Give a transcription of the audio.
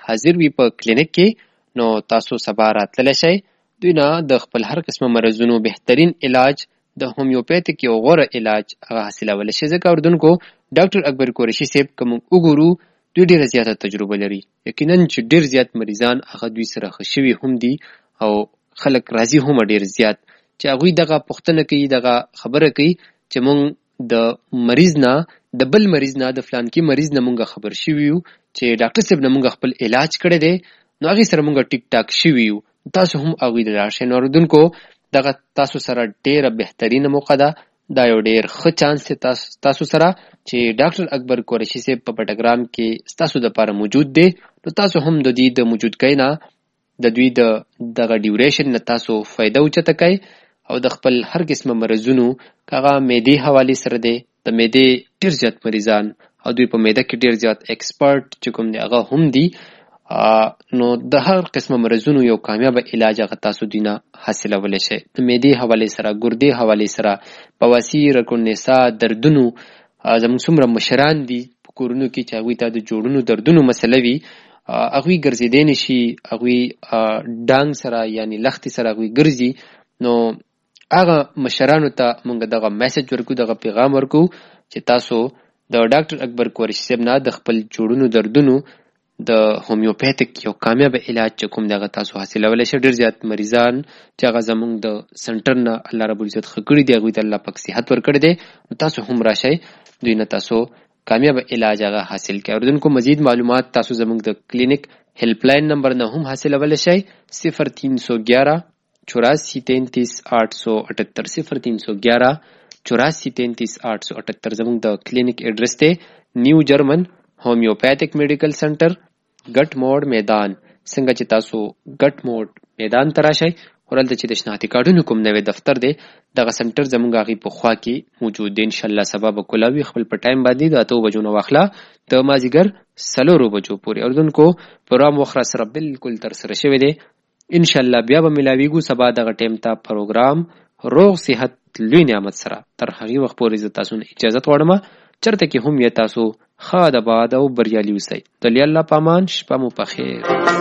حاضر وي په کلینیک کې نو تاسو سبا راتللی شئ. دوی نه د خپل هر قسمه مرضونو بهترین علاج د هومیوپیتیک یو غوره علاج هغه حاصلولی شي. ځکه اردوونکو ډاکټر اکبر قریشي صاحب که موږ وګورو دوی ډېره زیاته تجربه لري. یقینا چې ډېر زیات مریضان هغه دوی سره ښه شوي هم دي او خلک راضي هم ډېر زیات چې هغوی دغه پوښتنه کوي، دغه خبره کوي چې موږ د مریض نه د بل مریض نه د فلانکي مریض نه موږ خبر شوي یو چې ډاکټر صاحب نه موږ خپل علاج کړی دی، نو هغې سره موږ ټیک ټاک شوي یو. تاسو هم هغوی ته لاړ شئ. نو اورېدونکو دغه تاسو سره ډېره بهترینه موقع ده، دا یو ډېر ښه چانس دی تاسو سره چې ډاکټر اکبر قریشي صاحب په بټګرام کې ستاسو دپاره موجود دی. نو تاسو هم د دوی د موجودګۍ نه د دوی د دغه ډیوریشن نه تاسو فایده اوچته کوئ او د خپل هر قسمه مرضونو که هغه معدې حوالې سره دی، د معدې ډېر زیات مریضان او دوی په معده کې ډېر زیات ایکسپرټ چې کوم دی هغه هم دي، نو د هر قسمه مرضونو یو کامیابه علاج هغه تاسو دوی نه حاصلولی شئ. د معدې حوالې سره، ګردې حوالې سره، بواسیر، کورنیسا، دردونو، زموږ څومره مشران دي په کورونو کې چې هغوی ته د جوړونو دردونو مسله وي، هغوی ګرځېدی نه شي، هغوی ډانګ سره یعنی لختې سره هغوی ګرځي، نو هغه مشرانو ته موږ دغه میسج ورکو، دغه پیغام ورکو چې تاسو د ډاکټر اکبر قریشي صاحب نه د خپل جوړونو دردونو د هومیوپیتیک یو کامیابه علاج چې کوم دی هغه تاسو حاصلولی شئ. ډېر زیات مریضان چې هغه زموږ د سنټر نه الله رب العزت ښه کړي دي، هغوی ته الله پاک صحت ورکړی دی، نو تاسو هم راشئ، دوی نه تاسو کامیابه علاج هغه حاصل کړئ. اورېدونکو مزید معلومات تاسو زموږ د کلینیک هیلپ لاین نمبر نه هم حاصلولی شئ. 0311 84 33 878 0311 84 33 878 زموږ د کلینیک ایډرس دی. نیو جرمن هومیوپیتیک میډیکل سنټر، ګټ موډ میدان. څنګه چې تاسو ګټ موډ میدان ته راشئ، ورلته چې د شناختي کارډونو کوم نوی دفتر دی دغه سنټر زموږ هغې په خوا کې موجود دی. انشاءالله سبا به کلاوي خپل په ټایم باندې د 8 بجو نه واخله د مازدیګر 4 بجو پورې. اورېدونکو پروګرام وخت را سره بالکل ترسره شوی دی، انشاءالله بیا به ملاویږو سبا دغه ټایم ته پروګرام روغ صحت لوی نعمت سره. تر هغې وخت پورې زه تاسو نه اجازت غواړم، چرته کې هم یې تاسو ښه د باد او بریالي اوسئ. د الله په امان، شپه مو په خیر.